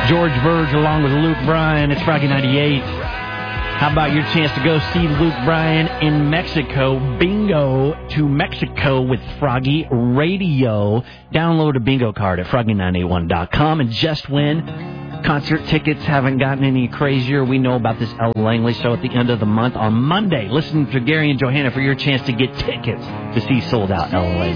George Verge along with Luke Bryan. It's Froggy 98. How about your chance to go see Luke Bryan in Mexico? Bingo to Mexico with Froggy Radio. Download a bingo card at froggy981.com and just win. Concert tickets haven't gotten any crazier. We know about this Ella Langley show at the end of the month on Monday. Listen to Gary and Johanna for your chance to get tickets to see sold out Ella Langley.